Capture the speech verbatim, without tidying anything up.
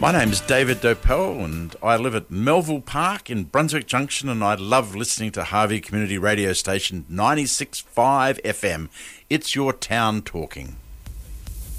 My name is David Dopel and I live at Melville Park in Brunswick Junction, and I love listening to Harvey Community Radio Station ninety-six point five F M. It's your town talking.